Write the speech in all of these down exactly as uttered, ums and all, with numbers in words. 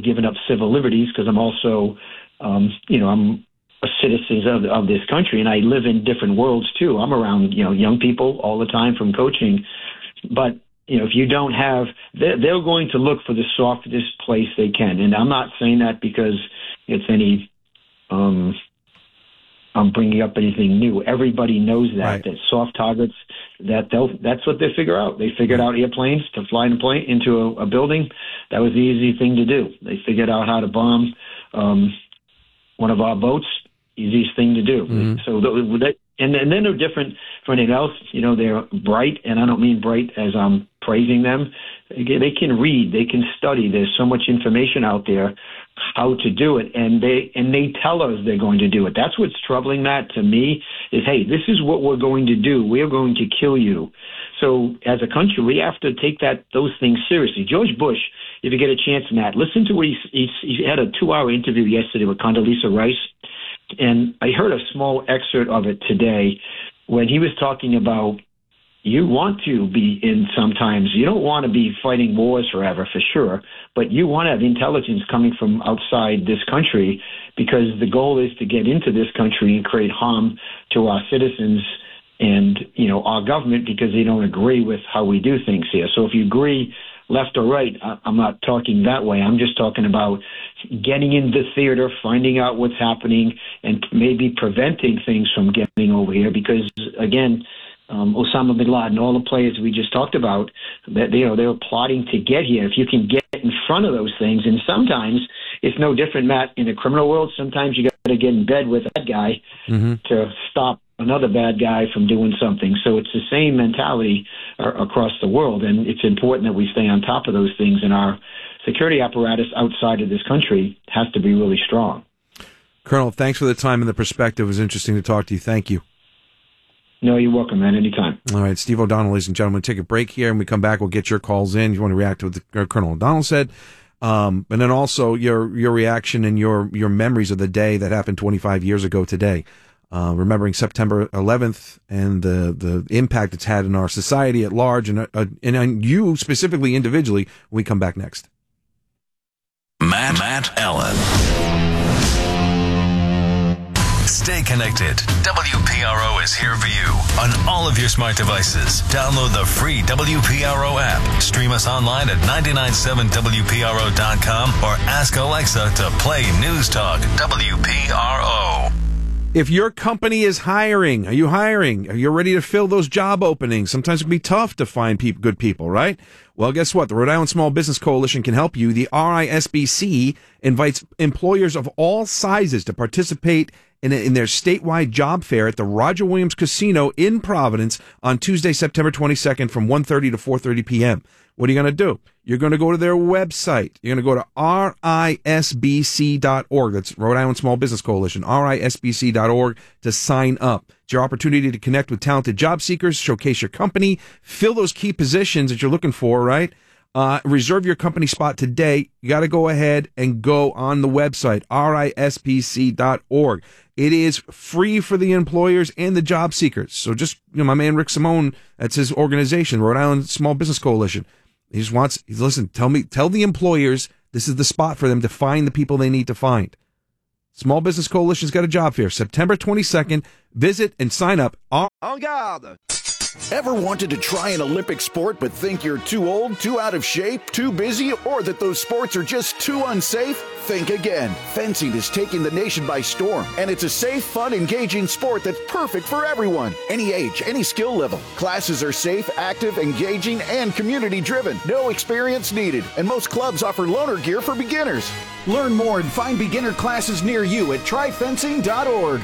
given up civil liberties because I'm also, um, you know, I'm a citizen of, of this country, and I live in different worlds too. I'm around, you know, young people all the time from coaching, but you know, if you don't have, they're, they're going to look for the softest place they can. And I'm not saying that because it's any, um, I'm bringing up anything new. Everybody knows that, right. that soft targets, that they'll, that's what they figure out. They figured out airplanes to fly in a plane into a, a building. That was the easy thing to do. They figured out how to bomb um, one of our boats. Easiest thing to do. Mm-hmm. So that, and, and then they're different from anything else. You know, they're bright, and I don't mean bright as I'm praising them. They can read, they can study. There's so much information out there how to do it, and they and they tell us they're going to do it. That's what's troubling, Matt, to me, is, hey, this is what we're going to do. We're going to kill you. So as a country, we have to take that those things seriously. George Bush, if you get a chance, Matt, listen to what he, he, he had a two-hour interview yesterday with Condoleezza Rice. And I heard a small excerpt of it today when he was talking about you want to be in sometimes. You don't want to be fighting wars forever, for sure, but you want to have intelligence coming from outside this country because the goal is to get into this country and create harm to our citizens and, you know, our government because they don't agree with how we do things here. So if you agree left or right, I'm not talking that way. I'm just talking about getting in the theater, finding out what's happening, and maybe preventing things from getting over here. Because, again, um, Osama bin Laden, all the players we just talked about, that you know they were plotting to get here. If you can get in front of those things, and sometimes it's no different, Matt, in the criminal world. Sometimes you got to get in bed with that guy mm-hmm. to stop another bad guy from doing something. So it's the same mentality uh, across the world, and it's important that we stay on top of those things, and our security apparatus outside of this country has to be really strong. Colonel, thanks for the time and the perspective. It was interesting to talk to you. Thank you. No, you're welcome, man. Anytime. All right, Steve O'Donnell, ladies and gentlemen, take a break here, and we come back, we'll get your calls in. You want to react to what the, uh, Colonel O'Donnell said, um, and then also your your reaction and your, your memories of the day that happened twenty-five years ago today. Uh, remembering September eleventh and the, the impact it's had in our society at large and, uh, and on you specifically individually when we come back next. Matt, Matt Allen. Stay connected. W P R O is here for you on all of your smart devices. Download the free W P R O app. Stream us online at nine nine seven W P R O dot com or ask Alexa to play News Talk W P R O. If your company is hiring, are you hiring? Are you ready to fill those job openings? Sometimes it can be tough to find people, good people, right? Well, guess what? The Rhode Island Small Business Coalition can help you. The R I S B C invites employers of all sizes to participate in, in their statewide job fair at the Roger Williams Casino in Providence on Tuesday, September twenty-second from one thirty to four thirty p.m. What are you going to do? You're going to go to their website. You're going to go to R I S B C dot org. That's Rhode Island Small Business Coalition, R I S B C dot org to sign up. It's your opportunity to connect with talented job seekers, showcase your company, fill those key positions that you're looking for, right? Uh, reserve your company spot today. You got to go ahead and go on the website, R I S B C dot org. It is free for the employers and the job seekers. So just, you know, my man Rick Simone, that's his organization, Rhode Island Small Business Coalition. He just wants, he's listen, tell me, tell the employers this is the spot for them to find the people they need to find. Small Business Coalition's got a job fair, September twenty-second. Visit and sign up. En garde. Ever wanted to try an Olympic sport but think you're too old, too out of shape, too busy, or that those sports are just too unsafe? Think again. Fencing is taking the nation by storm, and it's a safe, fun, engaging sport that's perfect for everyone. Any age, any skill level. Classes are safe, active, engaging, and community-driven. No experience needed, and most clubs offer loaner gear for beginners. Learn more and find beginner classes near you at try fencing dot org.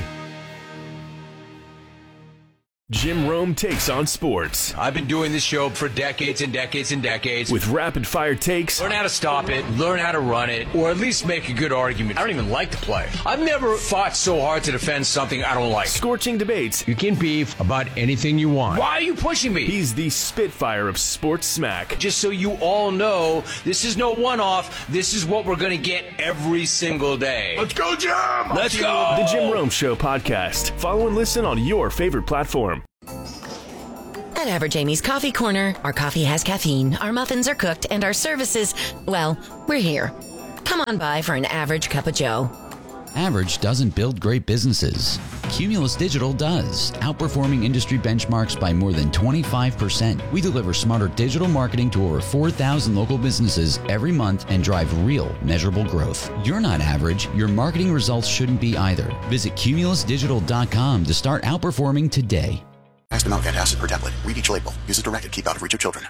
Jim Rome takes on sports. I've been doing this show for decades and decades and decades. With rapid-fire takes. Learn how to stop it, learn how to run it, or at least make a good argument. I don't even like to play. I've never fought so hard to defend something I don't like. Scorching debates. You can beef about anything you want. Why are you pushing me? He's the Spitfire of sports smack. Just so you all know, this is no one-off. This is what we're going to get every single day. Let's go, Jim! Let's go! The Jim Rome Show podcast. Follow and listen on your favorite platform. At Average Amy's Coffee Corner, our coffee has caffeine, our muffins are cooked, and our services, well, we're here. Come on by for an average cup of joe. Average doesn't build great businesses. Cumulus Digital does, outperforming industry benchmarks by more than twenty-five percent. We deliver smarter digital marketing to over four thousand local businesses every month and drive real, measurable growth. You're not average. Your marketing results shouldn't be either. Visit cumulus digital dot com to start outperforming today. Maximum amount of antacid per tablet. Read each label. Use as directed. Keep out of reach of children.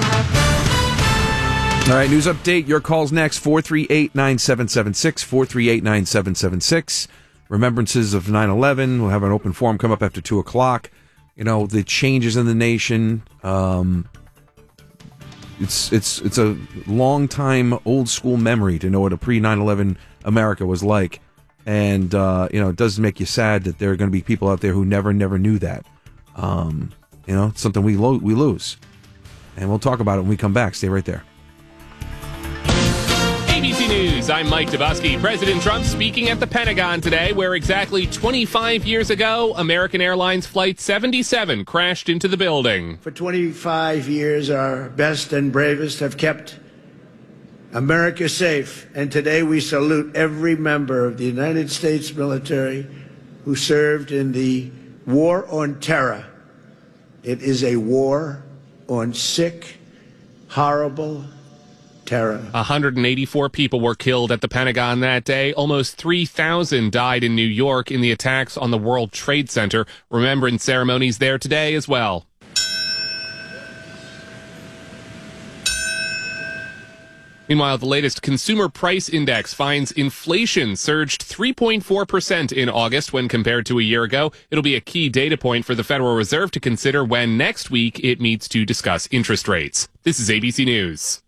All right, news update. Your call's next. four three eight, nine seven seven six, four three eight, nine seven seven six. Remembrances of nine eleven. We'll have an open forum come up after two o'clock. You know, the changes in the nation. Um, it's it's it's a long time, old school memory to know what a pre nine eleven America was like. And, uh, you know, it does make you sad that there are going to be people out there who never, never knew that. Um, you know, it's something we, lo- we lose. And we'll talk about it when we come back. Stay right there. A B C News, I'm Mike Dubusky. President Trump speaking at the Pentagon today, where exactly twenty-five years ago, American Airlines Flight seventy-seven crashed into the building. For twenty-five years, our best and bravest have kept America safe, and today we salute every member of the United States military who served in the War on Terror. It is a war on sick, horrible terror. one hundred eighty-four people were killed at the Pentagon that day. Almost three thousand died in New York in the attacks on the World Trade Center. Remembrance ceremonies there today as well. Meanwhile, the latest Consumer Price Index finds inflation surged three point four percent in August when compared to a year ago. It'll be a key data point for the Federal Reserve to consider when next week it meets to discuss interest rates. This is A B C News.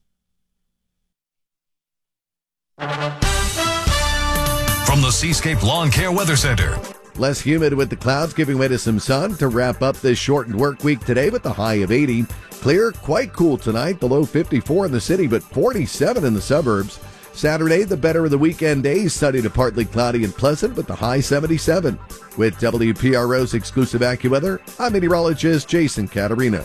From the Seascape Lawn Care Weather Center. Less humid with the clouds giving way to some sun to wrap up this shortened work week today with a high of eighty. Clear, quite cool tonight, below fifty-four in the city, but forty-seven in the suburbs. Saturday, the better of the weekend days, sunny to partly cloudy and pleasant with the high seventy-seven. With W P R O's exclusive AccuWeather, I'm meteorologist Jason Caterina.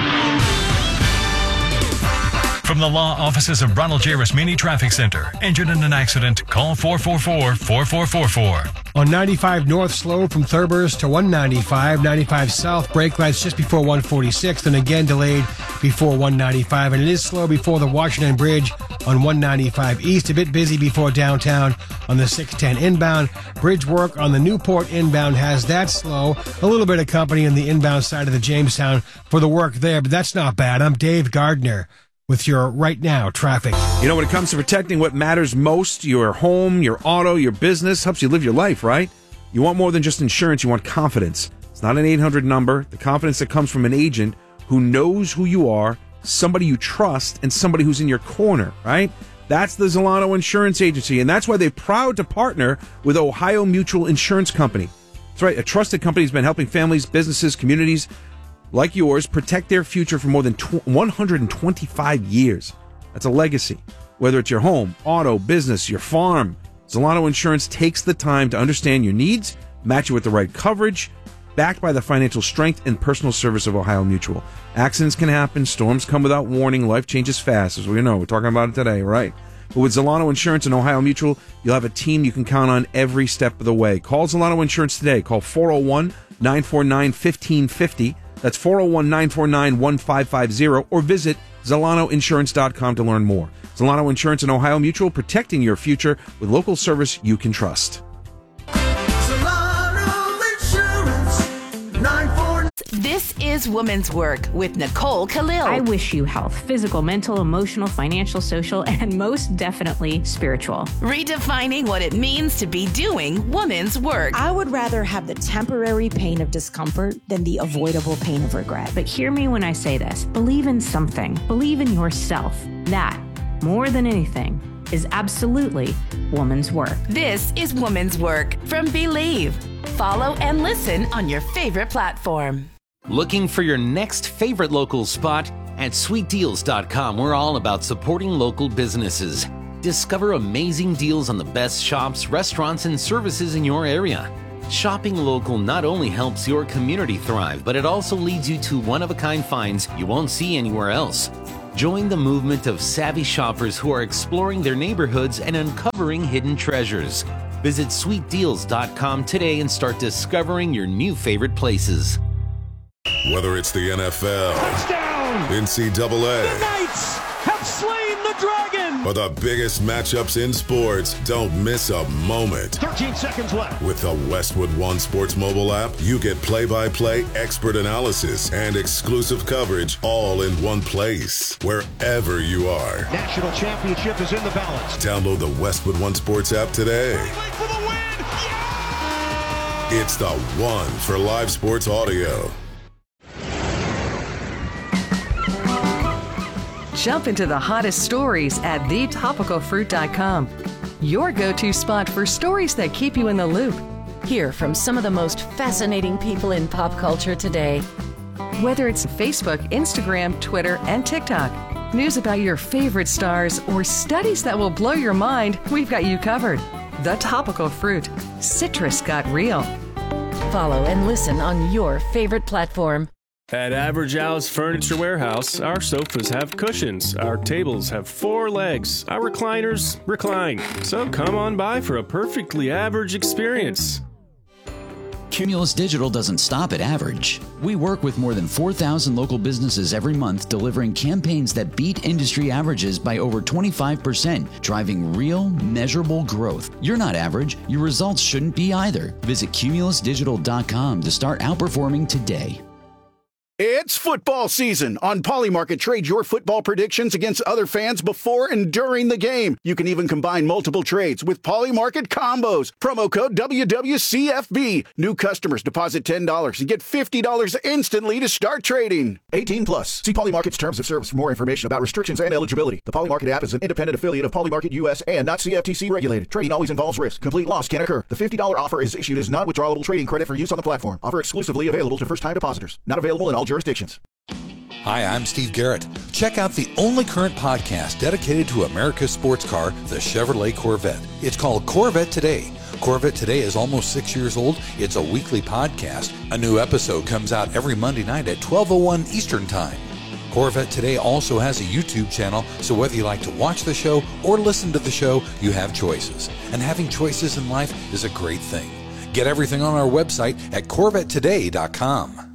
From the law offices of Ronald J. Rasmini Traffic Center. Injured in an accident? Call four four four, four four four four. On ninety-five North, slow from Thurber's to one ninety-five. ninety-five South, brake lights just before one forty-six, and again delayed before one ninety-five. And it is slow before the Washington Bridge on one ninety-five East. A bit busy before downtown on the six ten inbound. Bridge work on the Newport inbound has that slow. A little bit of company in the inbound side of the Jamestown for the work there, but that's not bad. I'm Dave Gardner with your Right Now traffic. You know, when it comes to protecting what matters most, your home, your auto, your business, helps you live your life, right? You want more than just insurance. You want confidence. It's not an eight hundred number. The confidence that comes from an agent who knows who you are, somebody you trust, and somebody who's in your corner, right? That's the Zolano Insurance Agency, and that's why they're proud to partner with Ohio Mutual Insurance Company. That's right. A trusted company has been helping families, businesses, communities like yours protect their future for more than one hundred twenty-five years. That's a legacy. Whether it's your home, auto, business, your farm, Zolano Insurance takes the time to understand your needs, match you with the right coverage, backed by the financial strength and personal service of Ohio Mutual. Accidents can happen, storms come without warning, life changes fast, as we know. We're talking about it today, right? But with Zolano Insurance and Ohio Mutual, you'll have a team you can count on every step of the way. Call Zolano Insurance today. Call four oh one, nine four nine, one five five zero. That's four oh one, nine four nine, one five five zero, or visit Zolano Insurance dot com to learn more. Zolano Insurance and Ohio Mutual, protecting your future with local service you can trust. This is Woman's Work with Nicole Khalil. I wish you health, physical, mental, emotional, financial, social, and most definitely spiritual. Redefining what it means to be doing woman's work. I would rather have the temporary pain of discomfort than the avoidable pain of regret. But hear me when I say this. Believe in something. Believe in yourself. That, more than anything, is absolutely woman's work. This is Woman's Work from Believe. Follow and listen on your favorite platform. Looking for your next favorite local spot? At sweet deals dot com, we're all about supporting local businesses. Discover amazing deals on the best shops, restaurants, and services in your area. Shopping local not only helps your community thrive, but it also leads you to one-of-a-kind finds you won't see anywhere else. Join the movement of savvy shoppers who are exploring their neighborhoods and uncovering hidden treasures. Visit sweet deals dot com today and start discovering your new favorite places. Whether it's the N F L, touchdown, N C double A, the Knights have slain the dragon, or the biggest matchups in sports, don't miss a moment. thirteen seconds left. With the Westwood One Sports mobile app, you get play-by-play, expert analysis, and exclusive coverage all in one place, wherever you are. National championship is in the balance. Download the Westwood One Sports app today. For the win. Yeah! It's the one for live sports audio. Jump into the hottest stories at the topical fruit dot com. Your go-to spot for stories that keep you in the loop. Hear from some of the most fascinating people in pop culture today. Whether it's Facebook, Instagram, Twitter, and TikTok, news about your favorite stars, or studies that will blow your mind, we've got you covered. The Topical Fruit. Citrus got real. Follow and listen on your favorite platform. At Average Al's Furniture Warehouse, our sofas have cushions, our tables have four legs, our recliners recline. So come on by for a perfectly average experience. Cumulus Digital doesn't stop at average. We work with more than four thousand local businesses every month, delivering campaigns that beat industry averages by over twenty-five percent, driving real, measurable growth. You're not average. Your results shouldn't be either. Visit cumulus digital dot com to start outperforming today. It's football season. On Polymarket, trade your football predictions against other fans before and during the game. You can even combine multiple trades with Polymarket combos. Promo code W W C F B. New customers deposit ten dollars and get fifty dollars instantly to start trading. eighteen plus. See Polymarket's terms of service for more information about restrictions and eligibility. The Polymarket app is an independent affiliate of Polymarket U S and not C F T C regulated. Trading always involves risk. Complete loss can occur. The fifty dollars offer is issued as non-withdrawable trading credit for use on the platform. Offer exclusively available to first-time depositors. Not available in all jurisdictions. Hi, I'm Steve Garrett. Check out the only current podcast dedicated to America's sports car, the Chevrolet Corvette. It's called Corvette Today. Corvette Today is almost six years old. It's a weekly podcast. A new episode comes out every Monday night at twelve oh one Eastern Time. Corvette Today also has a YouTube channel, so whether you like to watch the show or listen to the show, you have choices. And having choices in life is a great thing. Get everything on our website at corvette today dot com.